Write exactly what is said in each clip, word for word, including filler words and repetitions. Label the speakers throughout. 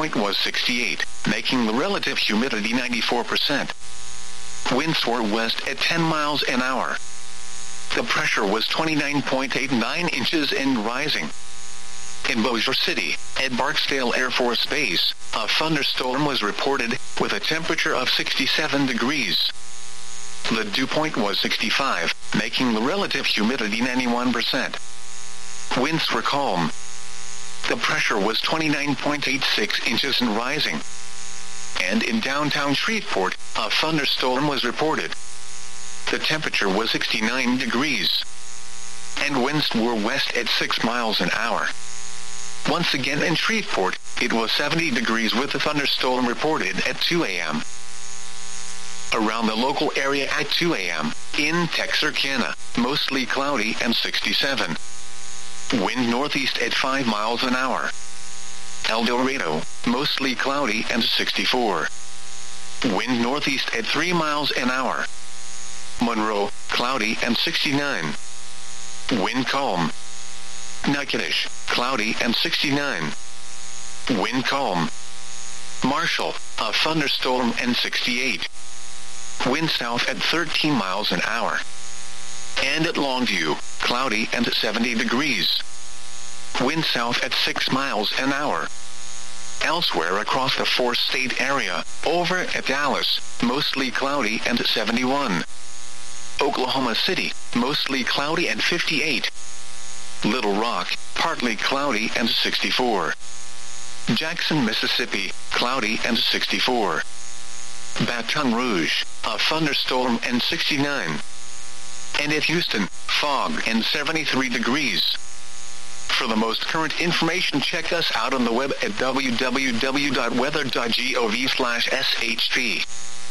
Speaker 1: point was sixty-eight, making the relative humidity ninety-four percent. Winds were west at ten miles an hour. The pressure was twenty-nine point eight nine inches and rising. In Bossier City, at Barksdale Air Force Base, a thunderstorm was reported, with a temperature of sixty-seven degrees. The dew point was sixty-five, making the relative humidity ninety-one percent. Winds were calm. The pressure was twenty-nine point eight six inches and rising. And in downtown Shreveport, a thunderstorm was reported. The temperature was sixty-nine degrees. And winds were west at six miles an hour. Once again in Shreveport, it was seventy degrees with a thunderstorm reported at two a.m. Around the local area at two a.m., in Texarkana, mostly cloudy and sixty-seven. Wind northeast at five miles an hour. El Dorado, mostly cloudy and sixty-four. Wind northeast at three miles an hour. Monroe, cloudy and sixty-nine. Wind calm. Natchitoches, cloudy and sixty-nine. Wind calm. Marshall, a thunderstorm and sixty-eight. Wind south at thirteen miles an hour. And at Longview, cloudy and seventy degrees. Wind south at six miles an hour. Elsewhere across the four-state area, over at Dallas, mostly cloudy and seventy-one. Oklahoma City, mostly cloudy and fifty-eight. Little Rock, partly cloudy and sixty-four. Jackson, Mississippi, cloudy and sixty-four. Baton Rouge, a thunderstorm and sixty-nine. And at Houston, fog and seventy-three degrees. For the most current information, check us out on the web at w w w dot weather dot gov slash s h p.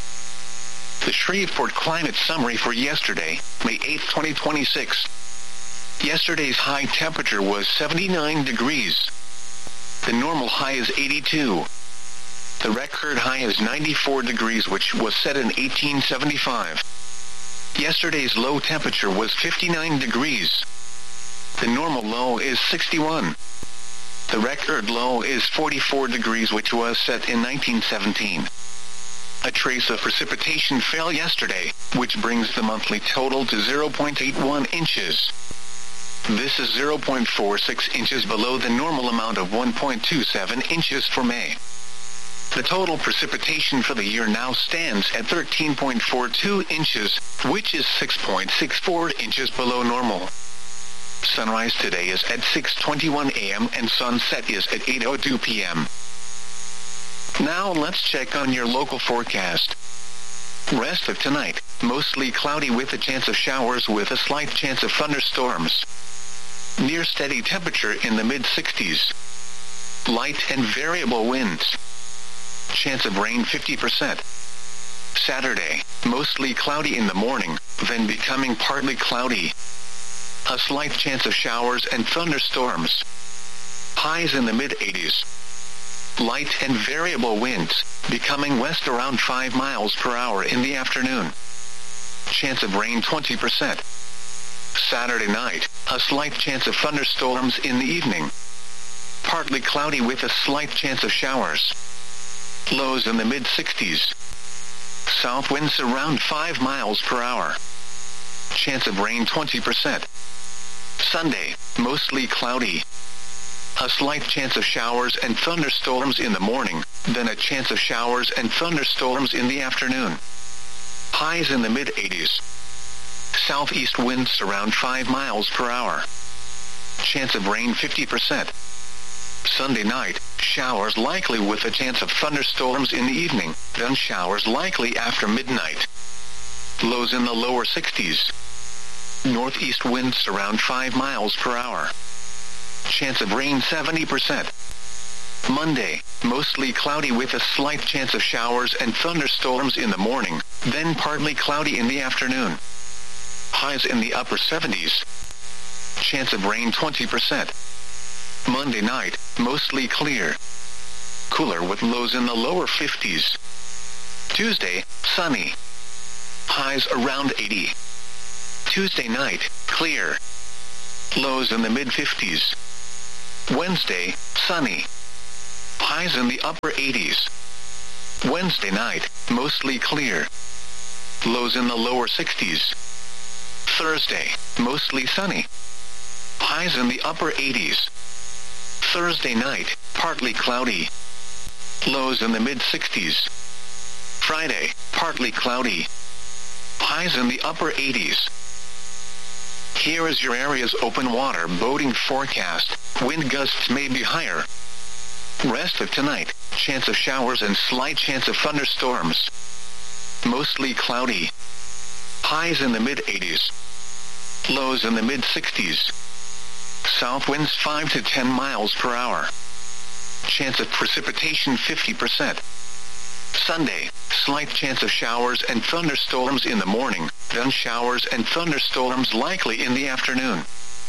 Speaker 1: The Shreveport Climate Summary for yesterday, May eighth, twenty twenty-six. Yesterday's high temperature was seventy-nine degrees. The normal high is eighty-two. The record high is ninety-four degrees, which was set in eighteen seventy-five. Yesterday's low temperature was fifty-nine degrees. The normal low is sixty-one. The record low is forty-four degrees, which was set in nineteen seventeen. A trace of precipitation fell yesterday, which brings the monthly total to zero point eight one inches. This is zero point four six inches below the normal amount of one point two seven inches for May. The total precipitation for the year now stands at thirteen point four two inches, which is six point six four inches below normal. Sunrise today is at six twenty-one a.m. and sunset is at eight oh two p.m. Now let's check on your local forecast. Rest of tonight, mostly cloudy with a chance of showers with a slight chance of thunderstorms. Near steady temperature in the mid sixties. Light and variable winds. Chance of rain fifty percent. Saturday, mostly cloudy in the morning, then becoming partly cloudy. A slight chance of showers and thunderstorms. Highs in the mid eighties. Light and variable winds, becoming west around five miles per hour in the afternoon. Chance of rain twenty percent. Saturday night, a slight chance of thunderstorms in the evening. Partly cloudy with a slight chance of showers. Lows in the mid sixties. South winds around five miles per hour. Chance of rain twenty percent. Sunday, mostly cloudy. A slight chance of showers and thunderstorms in the morning, then a chance of showers and thunderstorms in the afternoon. Highs in the mid eighties. Southeast winds around five miles per hour. Chance of rain fifty percent. Sunday night, showers likely with a chance of thunderstorms in the evening, then showers likely after midnight. Lows in the lower sixties. Northeast winds around five miles per hour. Chance of rain seventy percent. Monday, mostly cloudy with a slight chance of showers and thunderstorms in the morning, then partly cloudy in the afternoon. Highs in the upper seventies. Chance of rain twenty percent. Monday night, mostly clear. Cooler with lows in the lower fifties. Tuesday, sunny. Highs around eighty. Tuesday night, clear. Lows in the mid fifties. Wednesday, sunny. highs in the upper eighties. Wednesday night, mostly clear. Lows in the lower sixties. Thursday, mostly sunny. Highs in the upper eighties. Thursday night, partly cloudy. Lows in the mid-sixties. Friday, partly cloudy. Highs in the upper eighties. Here is your area's open water boating forecast. Wind gusts may be higher. Rest of tonight, chance of showers and slight chance of thunderstorms. Mostly cloudy. Highs in the mid-eighties. Lows in the mid-sixties. South winds five to ten miles per hour. Chance of precipitation fifty percent. Sunday, slight chance of showers and thunderstorms in the morning, then showers and thunderstorms likely in the afternoon.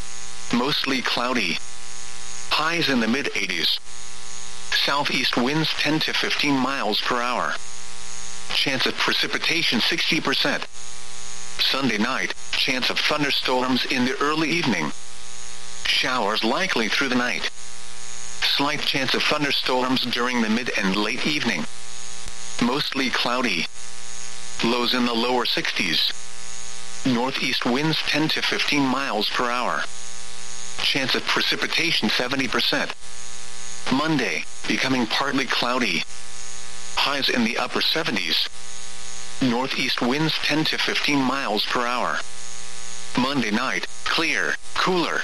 Speaker 1: Mostly cloudy. Highs in the mid-eighties. Southeast winds ten to fifteen miles per hour. Chance of precipitation sixty percent. Sunday night, chance of thunderstorms in the early evening. Showers likely through the night. Slight chance of thunderstorms during the mid and late evening. Mostly cloudy. Lows in the lower sixties. Northeast winds ten to fifteen miles per hour. Chance of precipitation seventy percent. Monday, becoming partly cloudy. Highs in the upper seventies. Northeast winds ten to fifteen miles per hour. Monday night, clear, cooler.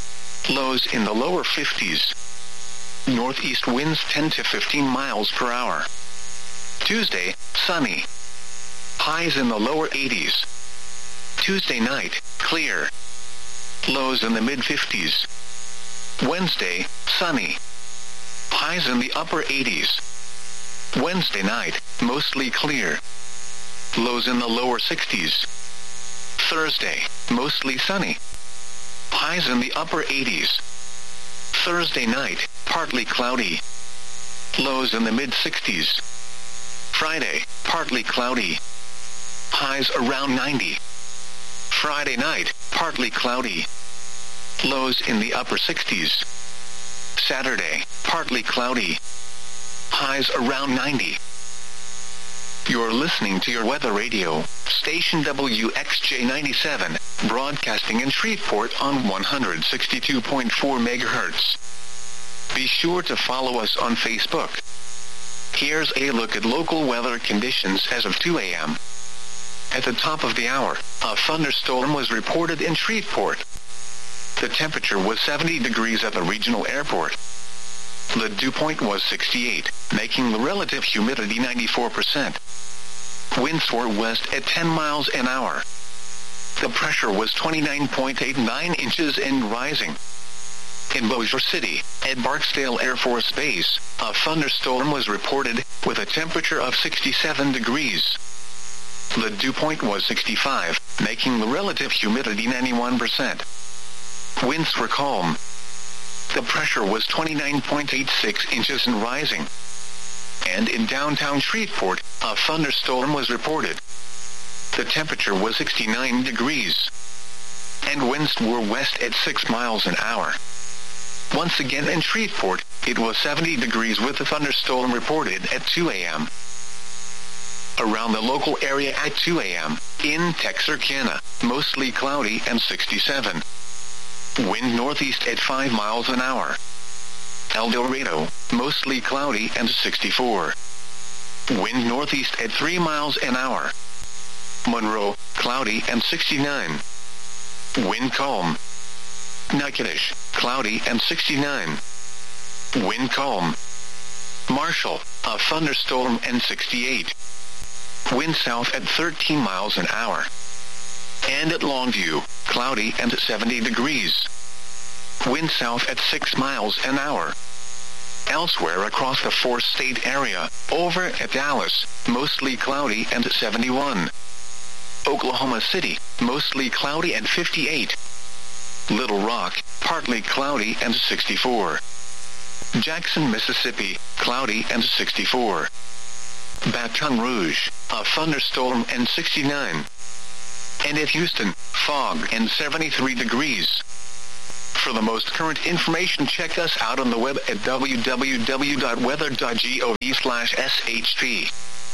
Speaker 1: Lows in the lower fifties. Northeast winds ten to fifteen miles per hour. Tuesday, sunny. Highs in the lower eighties. Tuesday night, clear. Lows in the mid-fifties. Wednesday, sunny. Highs in the upper eighties. Wednesday night, mostly clear. Lows in the lower sixties. Thursday, mostly sunny. Highs in the upper eighties. Thursday night, partly cloudy. Lows in the mid-sixties. Friday, partly cloudy. Highs around ninety. Friday night, partly cloudy. Lows in the upper sixties. Saturday, partly cloudy. Highs around ninety. You're listening to your weather radio, station W X J ninety-seven, broadcasting in Shreveport on one hundred sixty-two point four megahertz. Be sure to follow us on Facebook. Here's a look at local weather conditions as of two a.m. At the top of the hour, a thunderstorm was reported in Shreveport. The temperature was seventy degrees at the regional airport. The dew point was sixty-eight, making the relative humidity ninety-four percent. Winds were west at ten miles an hour. The pressure was twenty-nine point eight nine inches and rising. In Bossier City, at Barksdale Air Force Base, a thunderstorm was reported, with a temperature of sixty-seven degrees. The dew point was sixty-five, making the relative humidity ninety-one percent. Winds were calm. The pressure was twenty-nine point eight six inches and rising. And in downtown Shreveport, a thunderstorm was reported. The temperature was sixty-nine degrees. And winds were west at six miles an hour. Once again in Shreveport, it was seventy degrees with a thunderstorm reported at two a.m. Around the local area at two a.m., in Texarkana, mostly cloudy and sixty-seven. Wind northeast at five miles an hour. El Dorado, mostly cloudy and sixty-four. Wind northeast at three miles an hour. Monroe, cloudy and sixty-nine. Wind calm. Natchitoches, cloudy and sixty-nine. Wind calm. Marshall, a thunderstorm and sixty-eight. Wind south at thirteen miles an hour. And at Longview, cloudy and seventy degrees. Wind south at six miles an hour. Elsewhere across the four-state area, over at Dallas, mostly cloudy and seventy-one. Oklahoma City, mostly cloudy and fifty-eight. Little Rock, partly cloudy and sixty-four. Jackson, Mississippi, cloudy and sixty-four. Baton Rouge, a thunderstorm and sixty-nine. And at Houston, fog and seventy-three degrees. For the most current information, check us out on the web at w w w dot weather dot gov slash s h p.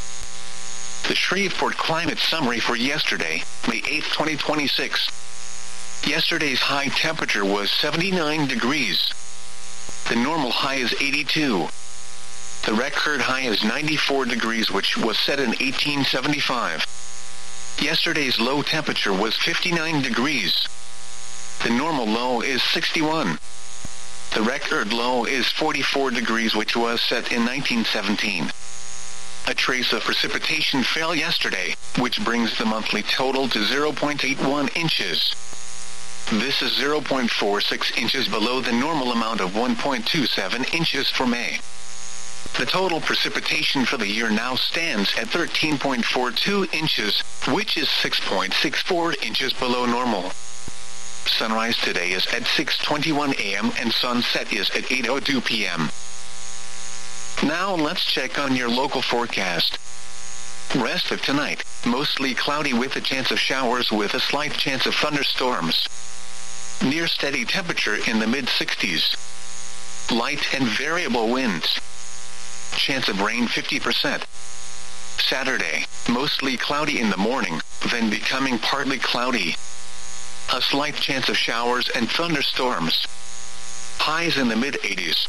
Speaker 1: The Shreveport Climate Summary for yesterday, May eighth, twenty twenty-six. Yesterday's high temperature was seventy-nine degrees. The normal high is eighty-two. The record high is ninety-four degrees, which was set in eighteen seventy-five. Yesterday's low temperature was fifty-nine degrees. The normal low is sixty-one. The record low is forty-four degrees, which was set in nineteen seventeen. A trace of precipitation fell yesterday, which brings the monthly total to zero point eight one inches. This is zero point four six inches below the normal amount of one point two seven inches for May. The total precipitation for the year now stands at thirteen point four two inches, which is six point six four inches below normal. Sunrise today is at six twenty-one a m and sunset is at eight oh two p m Now let's check on your local forecast. Rest of tonight, mostly cloudy with a chance of showers with a slight chance of thunderstorms. Near steady temperature in the mid sixties. Light and variable winds. Chance of rain fifty percent. Saturday, mostly cloudy in the morning, then becoming partly cloudy. A slight chance of showers and thunderstorms. Highs in the mid eighties.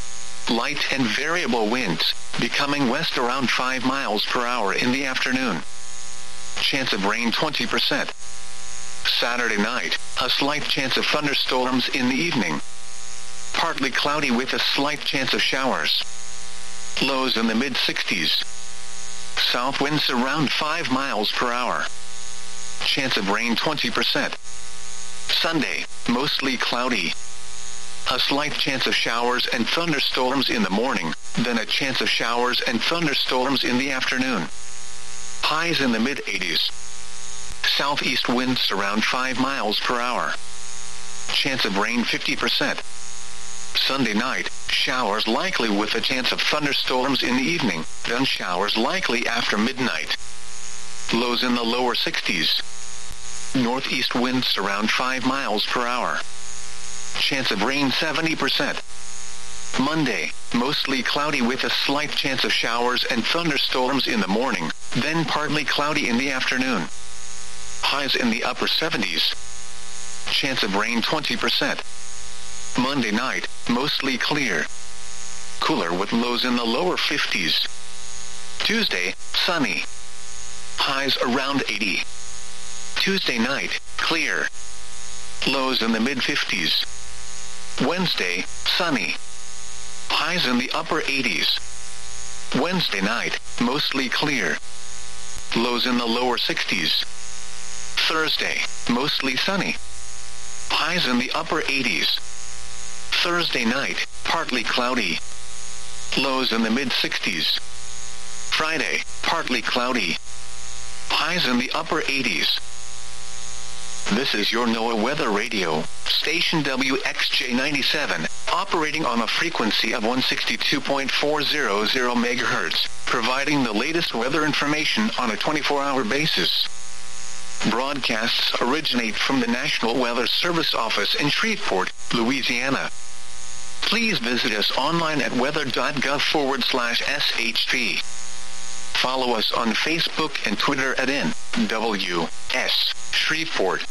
Speaker 1: Light and variable winds, becoming west around five miles per hour in the afternoon. Chance of rain twenty percent. Saturday night, a slight chance of thunderstorms in the evening. Partly cloudy with a slight chance of showers. Lows in the mid sixties. South winds around five miles per hour. Chance of rain twenty percent. Sunday, mostly cloudy. A slight chance of showers and thunderstorms in the morning, then a chance of showers and thunderstorms in the afternoon. Highs in the mid eighties. Southeast winds around five miles per hour. Chance of rain fifty percent. Sunday night, showers likely with a chance of thunderstorms in the evening, then showers likely after midnight. Lows in the lower sixties. Northeast winds around five miles per hour. Chance of rain seventy percent. Monday, mostly cloudy with a slight chance of showers and thunderstorms in the morning, then partly cloudy in the afternoon. Highs in the upper seventies. Chance of rain twenty percent. Monday night, mostly clear. Cooler with lows in the lower fifties. Tuesday, sunny. Highs around eighty. Tuesday night, clear. Lows in the mid fifties. Wednesday, sunny. Highs in the upper eighties. Wednesday night, mostly clear. Lows in the lower sixties. Thursday, mostly sunny. Highs in the upper eighties. Thursday night, partly cloudy. Lows in the mid sixties. Friday, partly cloudy. Highs in the upper eighties. This is your NOAA Weather Radio, station W X J ninety-seven, operating on a frequency of one sixty-two point four hundred megahertz, providing the latest weather information on a twenty-four hour basis. Broadcasts originate from the National Weather Service office in Shreveport, Louisiana. Please visit us online at weather.gov forward slash SHP. Follow us on Facebook and Twitter at N W S Shreveport.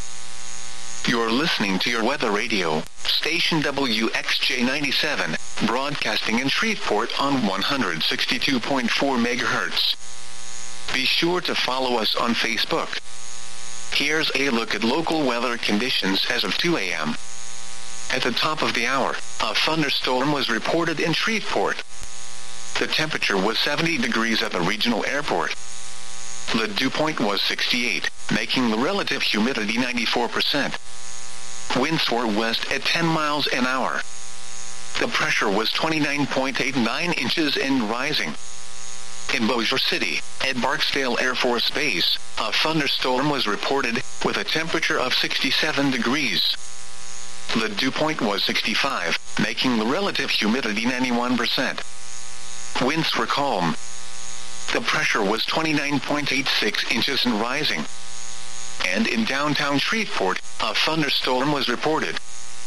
Speaker 1: You're listening to your Weather Radio, station W X J ninety-seven, broadcasting in Shreveport on one sixty-two point four megahertz. Be sure to follow us on Facebook. Here's a look at local weather conditions as of two a m At the top of the hour, a thunderstorm was reported in Shreveport. The temperature was seventy degrees at the regional airport. The dew point was sixty-eight, making the relative humidity ninety-four percent. Winds were west at ten miles an hour. The pressure was twenty-nine point eight nine inches and rising. In Bossier City, at Barksdale Air Force Base, a thunderstorm was reported, with a temperature of sixty-seven degrees. The dew point was sixty-five, making the relative humidity ninety-one percent. Winds were calm. The pressure was twenty-nine point eight six inches and rising. And in downtown Shreveport, a thunderstorm was reported.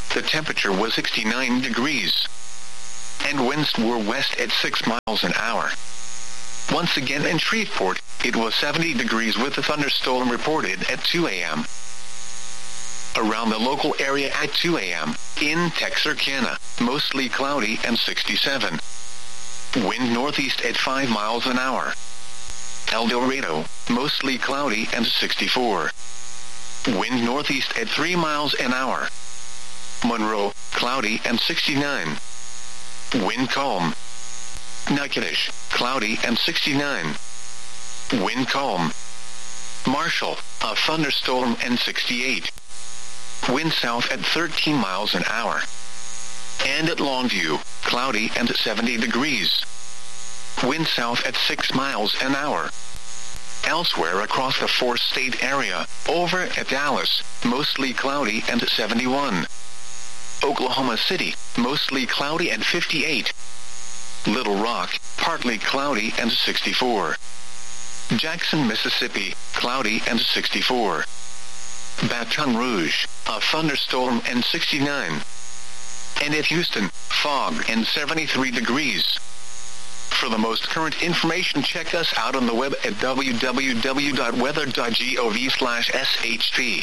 Speaker 1: The temperature was sixty-nine degrees. And winds were west at six miles an hour. Once again in Shreveport, it was seventy degrees with a thunderstorm reported at two a.m. Around the local area at two a.m., in Texarkana, mostly cloudy and sixty-seven. Wind northeast at five miles an hour. El Dorado, mostly cloudy and sixty-four. Wind northeast at three miles an hour. Monroe, cloudy and sixty-nine. Wind calm. Natchitoches, cloudy and sixty-nine. Wind calm. Marshall, a thunderstorm and sixty-eight. Wind south at thirteen miles an hour. And at Longview, cloudy and seventy degrees. Wind south at six miles an hour. Elsewhere across the four-state area, over at Dallas, mostly cloudy and seventy-one. Oklahoma City, mostly cloudy and fifty-eight. Little Rock, partly cloudy and sixty-four. Jackson, Mississippi, cloudy and sixty-four. Baton Rouge, a thunderstorm and sixty-nine. And at Houston, fog and seventy-three degrees. For the most current information, check us out on the web at w w w dot weather dot gov slash s h p.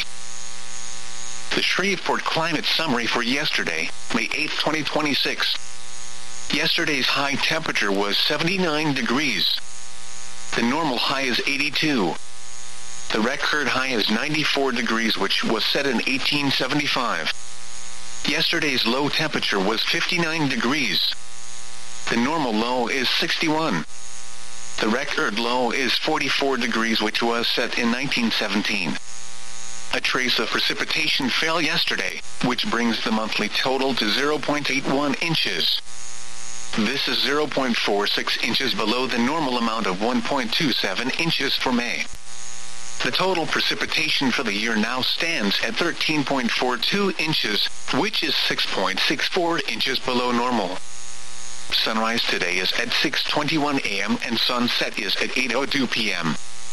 Speaker 1: The Shreveport Climate Summary for yesterday, May eighth, twenty twenty-six. Yesterday's high temperature was seventy-nine degrees. The normal high is eighty-two. The record high is ninety-four degrees, which was set in eighteen seventy-five. Yesterday's low temperature was fifty-nine degrees. The normal low is sixty-one. The record low is forty-four degrees, which was set in nineteen seventeen. A trace of precipitation fell yesterday, which brings the monthly total to zero point eight one inches. This is zero point four six inches below the normal amount of one point two seven inches for May. The total precipitation for the year now stands at thirteen point four two inches, which is six point six four inches below normal. Sunrise today is at six twenty-one a m and sunset is at eight oh two p m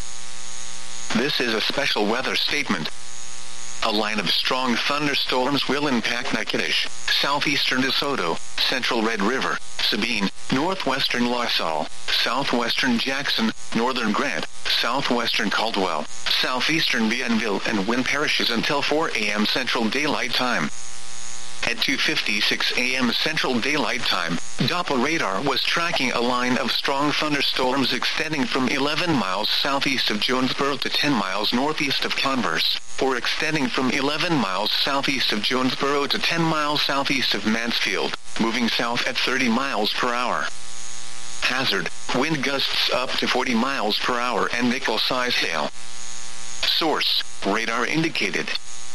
Speaker 1: This is a special weather statement. A line of strong thunderstorms will impact Natchitoches, southeastern DeSoto, central Red River, Sabine, northwestern La Salle, southwestern Jackson, northern Grant, southwestern Caldwell, southeastern Bienville and Wynn parishes until four a m Central Daylight Time. At two fifty-six a m Central Daylight Time, Doppler radar was tracking a line of strong thunderstorms extending from eleven miles southeast of Jonesboro to ten miles northeast of Converse, or extending from eleven miles southeast of Jonesboro to ten miles southeast of Mansfield, moving south at thirty miles per hour. Hazard, wind gusts up to forty miles per hour and nickel-size hail. Source, radar indicated.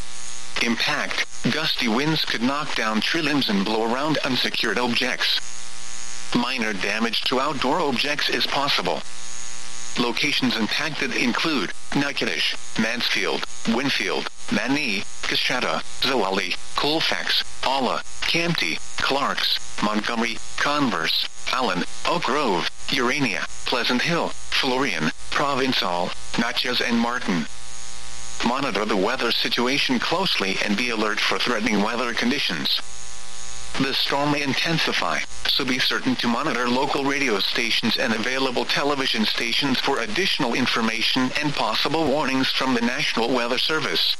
Speaker 1: Impact, gusty winds could knock down tree limbs and blow around unsecured objects. Minor damage to outdoor objects is possible. Locations impacted include Natchitoches, Mansfield, Winfield, Mani, Coshada, Zwolle, Colfax, Alla, Campti, Clarks, Montgomery, Converse, Allen, Oak Grove, Urania, Pleasant Hill, Florian, Provençal, Natchez and Martin. Monitor the weather situation closely and be alert for threatening weather conditions. The storm may intensify, so be certain to monitor local radio stations and available television stations for additional information and possible warnings from the National Weather Service.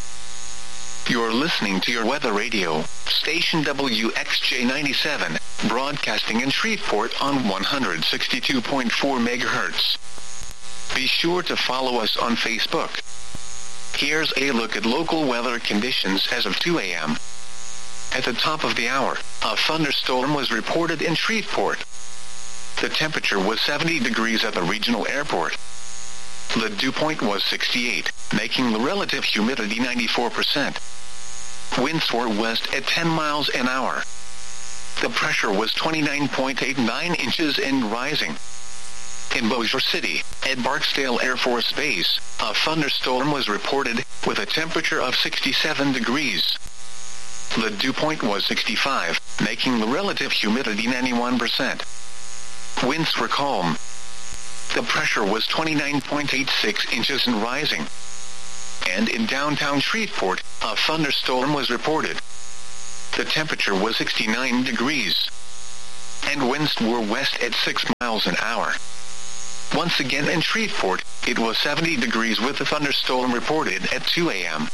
Speaker 1: You're listening to your weather radio, station W X J ninety-seven, broadcasting in Shreveport on one hundred sixty-two point four megahertz. Be sure to follow us on Facebook. Here's a look at local weather conditions as of two a m At the top of the hour, a thunderstorm was reported in Shreveport. The temperature was seventy degrees at the regional airport. The dew point was sixty-eight, making the relative humidity ninety-four percent. Winds were west at ten miles an hour. The pressure was twenty-nine point eight nine inches and rising. In Bossier City, at Barksdale Air Force Base, a thunderstorm was reported, with a temperature of sixty-seven degrees. The dew point was sixty-five, making the relative humidity ninety-one percent. Winds were calm. The pressure was twenty-nine point eight six inches and rising. And in downtown Shreveport, a thunderstorm was reported. the temperature was sixty-nine degrees. And winds were west at six miles an hour. Once again in Shreveport, it was seventy degrees with a thunderstorm reported at two a.m.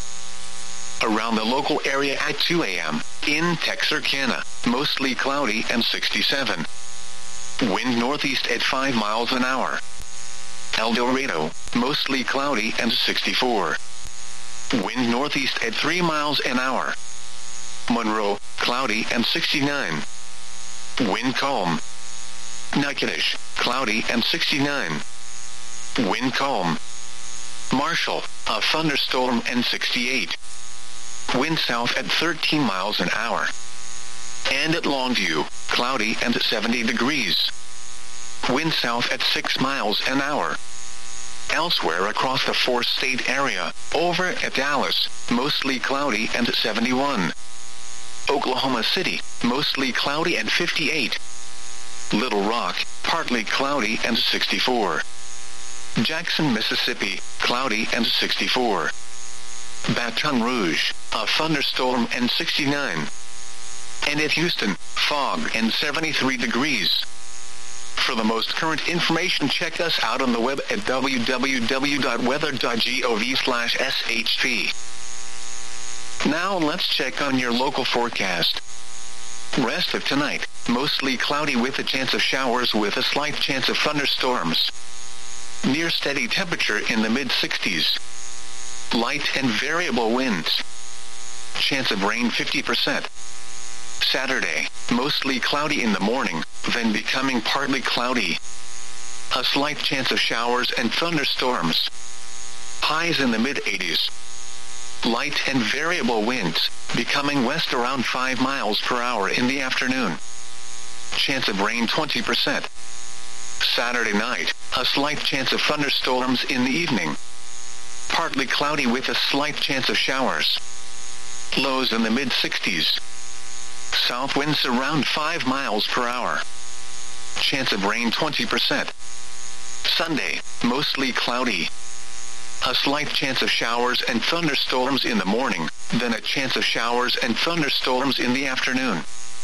Speaker 1: Around the local area at two a.m., in Texarkana, mostly cloudy and sixty-seven. Wind northeast at five miles an hour. El Dorado, mostly cloudy and sixty-four. Wind northeast at three miles an hour. Monroe, cloudy and sixty-nine. Wind calm. Natchitoches, cloudy and sixty-nine. Wind calm. Marshall, a thunderstorm and sixty-eight. Wind south at thirteen miles an hour. And at Longview, cloudy and seventy degrees. Wind south at six miles an hour. Elsewhere across the four-state area, over at Dallas, mostly cloudy and seventy-one. Oklahoma City, mostly cloudy and fifty-eight. Little Rock, partly cloudy and sixty-four. Jackson, Mississippi, cloudy and sixty-four. Baton Rouge, a thunderstorm and sixty-nine. And at Houston, fog and seventy-three degrees. For the most current information, check us out on the web at w w w dot weather dot gov slash s h p. Now let's check on your local forecast. Rest of tonight, mostly cloudy with a chance of showers with a slight chance of thunderstorms. Near steady temperature in the mid sixties. Light and variable winds. Chance of rain fifty percent. Saturday, mostly cloudy in the morning, then becoming partly cloudy. A slight chance of showers and thunderstorms. Highs in the mid eighties. Light and variable winds, becoming west around five miles per hour in the afternoon. Chance of rain twenty percent. Saturday night, a slight chance of thunderstorms in the evening. Partly cloudy with a slight chance of showers. Lows in the mid sixties. South winds around five miles per hour. Chance of rain twenty percent. Sunday, mostly cloudy. A slight chance of showers and thunderstorms in the morning, then a chance of showers and thunderstorms in the afternoon.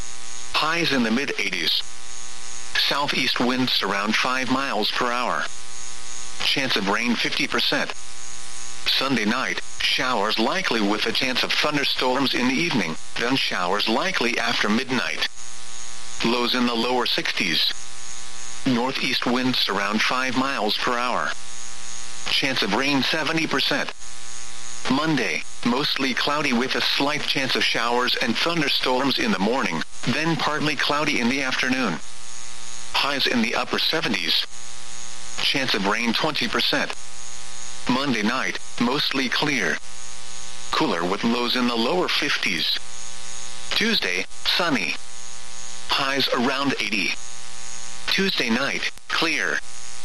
Speaker 1: Highs in the mid eighties. Southeast winds around five miles per hour. Chance of rain fifty percent. Sunday night, showers likely with a chance of thunderstorms in the evening, then showers likely after midnight. Lows in the lower sixties. Northeast winds around five miles per hour. Chance of rain seventy percent. Monday, mostly cloudy with a slight chance of showers and thunderstorms in the morning, then partly cloudy in the afternoon. Highs in the upper seventies. Chance of rain twenty percent. Monday night, mostly clear. Cooler with lows in the lower fifties. Tuesday, sunny. Highs around eighty. Tuesday night, clear.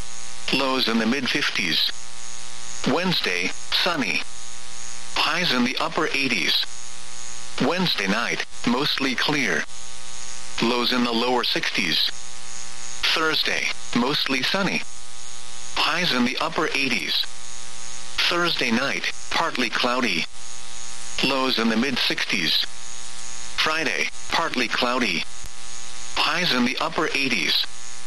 Speaker 1: Lows in the mid fifties. Wednesday, sunny. Highs in the upper eighties. Wednesday night, mostly clear. Lows in the lower sixties. Thursday, mostly sunny. Highs in the upper eighties. Thursday night, partly cloudy. Lows in the mid sixties. Friday, partly cloudy. Highs in the upper eighties.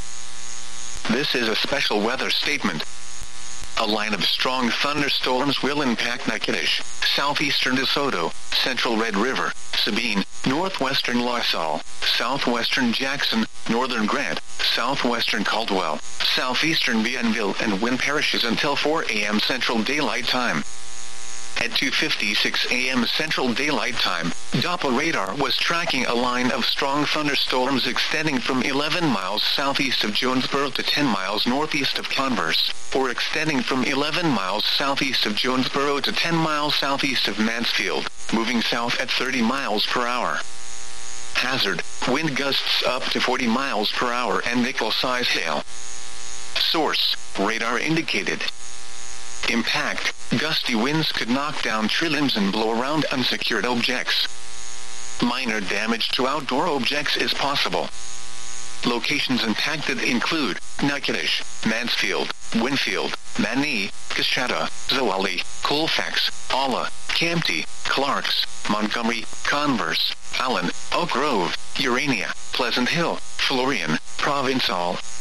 Speaker 1: This is a special weather statement. A line of strong thunderstorms will impact Natchitoches, southeastern DeSoto, central Red River, Sabine, northwestern LaSalle, southwestern Jackson, northern Grant, southwestern Caldwell, southeastern Bienville and Wynn parishes until four a.m. Central Daylight Time. At two fifty-six a.m. Central Daylight Time, Doppler radar was tracking a line of strong thunderstorms extending from eleven miles southeast of Jonesboro to ten miles northeast of Converse, or extending from eleven miles southeast of Jonesboro to ten miles southeast of Mansfield, moving south at thirty miles per hour. Hazard, wind gusts up to forty miles per hour and nickel-size hail. Source, radar indicated. Impact, gusty winds could knock down tree limbs and blow around unsecured objects. Minor damage to outdoor objects is possible. Locations impacted include Natchitoches, Mansfield, Winfield, Mani, Coshada, Zwolle, Colfax, Alla, Campty, Clarks, Montgomery, Converse, Allen, Oak Grove, Urania, Pleasant Hill, Florian, Provincetown,